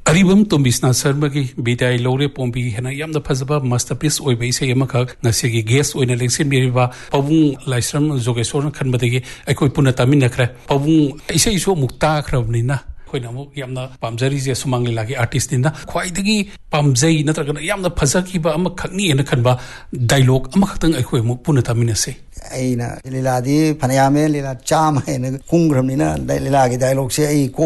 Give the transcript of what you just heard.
अरिबम तुंबिसना शर्मा की बिदाई लौरे पोंबी हेना यामना फजबा मास्टरपीस ओइबे इसे यमखा नसेगी गेस्ट ओइना लेक्सिन बिरिबा पबुंग लाइस्रम जोगेश्वर खनबदगी अखोय पुना तामिनखरे पबुंग इसे इसो मुक्ता खरबनिना खोइना मु यामना पामजरी जे सुमांग लीलागी आर्टिस्ट निना ख्वाइदगी पामजै नत्रगना यामना फजकीबा अमा खकनी एना खनबा डायलॉग अमा खतंग अखोय मु पुना तामिनसे अइना लीलादी फनयामे लीला चाम है न कुंग्रमनिना लीलागी डायलॉग से अइ को